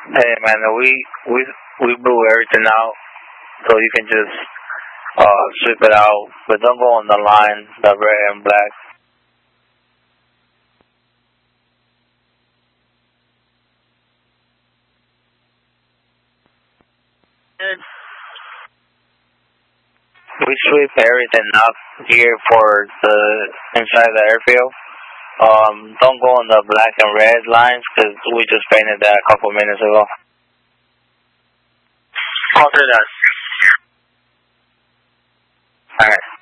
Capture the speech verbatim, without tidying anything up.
Hey man, we we we blew everything out, so you can just uh sweep it out, but don't go on the line, the red and black. We sweep everything up here for the inside the airfield. Um, don't go on the black and red lines because we just painted that a couple minutes ago. After that. Alright.